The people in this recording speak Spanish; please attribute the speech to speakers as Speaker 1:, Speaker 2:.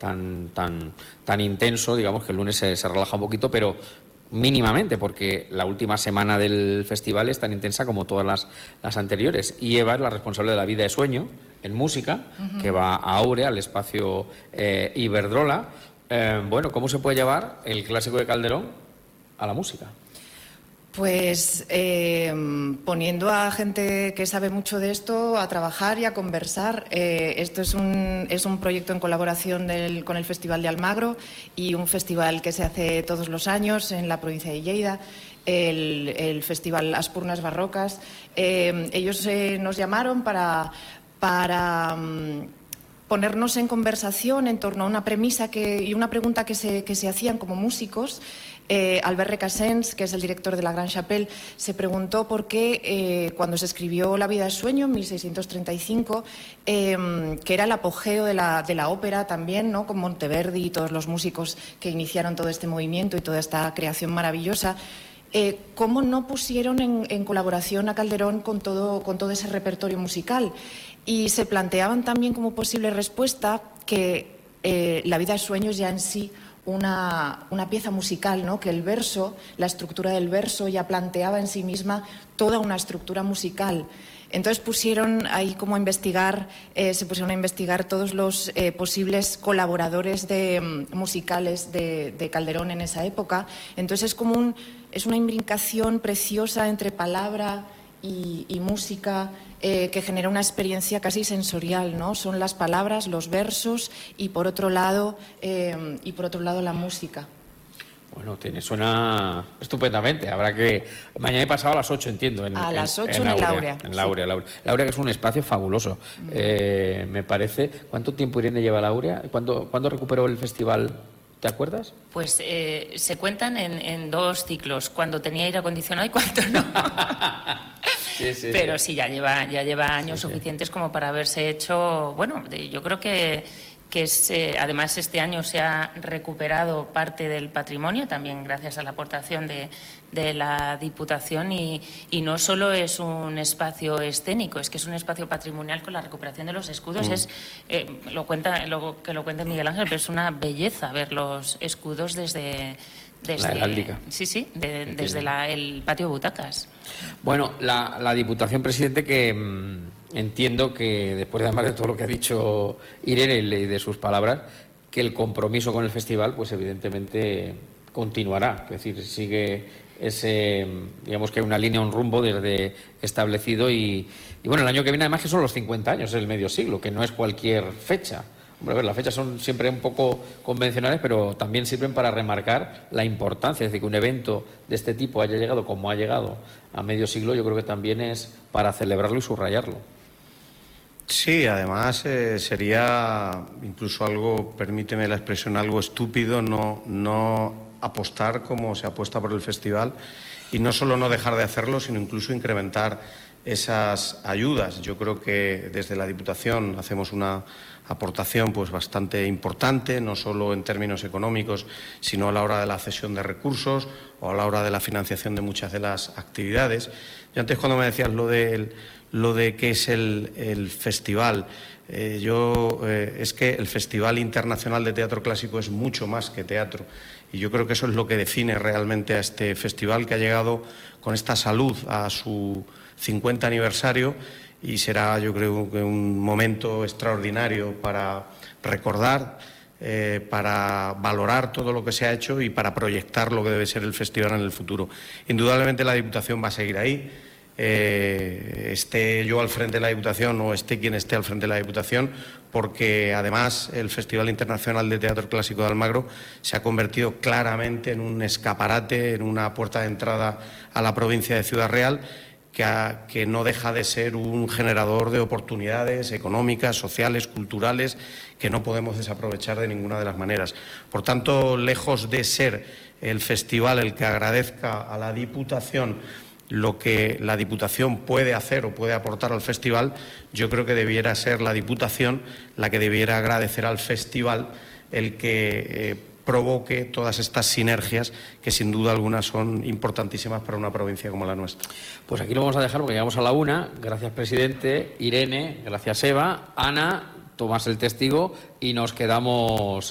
Speaker 1: tan intenso, digamos que el lunes se relaja un poquito, pero mínimamente, porque la última semana del festival es tan intensa como todas las anteriores. Y Eva es la responsable de la vida de sueño en música, que va a Áurea, al espacio Iberdrola. Bueno, ¿cómo se puede llevar el clásico de Calderón a la música?
Speaker 2: Pues poniendo a gente que sabe mucho de esto a trabajar y a conversar. Esto es un proyecto en colaboración con el Festival de Almagro, y un festival que se hace todos los años en la provincia de Lleida, el Festival Aspurnas Barrocas. Ellos nos llamaron para ponernos en conversación en torno a una premisa y una pregunta que se hacían como músicos. Albert Recasens, que es el director de la Gran Chapelle, se preguntó por qué cuando se escribió La vida es sueño, en 1635, que era el apogeo de la ópera también, ¿no?, con Monteverdi y todos los músicos que iniciaron todo este movimiento y toda esta creación maravillosa, cómo no pusieron en colaboración a Calderón con todo ese repertorio musical. Y se planteaban también como posible respuesta que La vida es sueño es ya en sí una pieza musical, ¿no?, que el verso, la estructura del verso ya planteaba en sí misma toda una estructura musical. Entonces se pusieron a investigar todos los posibles colaboradores musicales de Calderón en esa época. Entonces es una imbricación preciosa entre palabra y música, que genera una experiencia casi sensorial, ¿no? Son las palabras, los versos y por otro lado la música.
Speaker 1: Bueno, suena estupendamente. Habrá que... Mañana he pasado a las 8, entiendo.
Speaker 2: A las 8 en el Áurea.
Speaker 1: En la Áurea, que es un espacio fabuloso. Me parece... ¿Cuánto tiempo, Irene, lleva la Áurea? ¿Cuándo recuperó el festival? ¿Te acuerdas?
Speaker 3: Pues se cuentan en 2 ciclos, cuando tenía aire acondicionado y cuando no. Sí, pero sí, ya lleva años suficientes como para haberse hecho. Bueno, yo creo que además este año se ha recuperado parte del patrimonio, también gracias a la aportación de la Diputación, y no solo es un espacio escénico, es que es un espacio patrimonial con la recuperación de los escudos. Lo cuenta Miguel Ángel, pero es una belleza ver los escudos desde
Speaker 1: la heráldica.
Speaker 3: Sí, desde el patio de butacas.
Speaker 1: Bueno, la Diputación, presidente, que entiendo que después además de todo lo que ha dicho Irene y de sus palabras, que el compromiso con el festival pues evidentemente continuará, es decir, sigue digamos que hay una línea, un rumbo desde establecido y bueno, el año que viene además que son los 50 años, el medio siglo, que no es cualquier fecha. Hombre, a ver, las fechas son siempre un poco convencionales, pero también sirven para remarcar la importancia. Es decir, que un evento de este tipo haya llegado como ha llegado a medio siglo, yo creo que también es para celebrarlo y subrayarlo.
Speaker 4: Sí, además sería incluso algo, permíteme la expresión, algo estúpido no apostar como se apuesta por el festival, y no solo no dejar de hacerlo, sino incluso incrementar esas ayudas. Yo creo que desde la Diputación hacemos una aportación pues bastante importante, no solo en términos económicos, sino a la hora de la cesión de recursos o a la hora de la financiación de muchas de las actividades. Y antes, cuando me decías lo de qué es el festival, es que el Festival Internacional de Teatro Clásico es mucho más que teatro, y yo creo que eso es lo que define realmente a este festival, que ha llegado con esta salud a su 50 aniversario, y será, yo creo, que un momento extraordinario para recordar, para valorar todo lo que se ha hecho y para proyectar lo que debe ser el festival en el futuro. Indudablemente la Diputación va a seguir ahí, esté yo al frente de la Diputación o esté quien esté al frente de la Diputación, porque además el Festival Internacional de Teatro Clásico de Almagro se ha convertido claramente en un escaparate, en una puerta de entrada a la provincia de Ciudad Real, que no deja de ser un generador de oportunidades económicas, sociales, culturales, que no podemos desaprovechar de ninguna de las maneras. Por tanto, lejos de ser el festival el que agradezca a la Diputación lo que la Diputación puede hacer o puede aportar al festival, yo creo que debiera ser la Diputación la que debiera agradecer al festival el que provoque todas estas sinergias que sin duda alguna son importantísimas para una provincia como la nuestra.
Speaker 1: Pues aquí lo vamos a dejar porque llegamos a la 1. Gracias, presidente. Irene, gracias, Eva. Ana, tomas el testigo y nos quedamos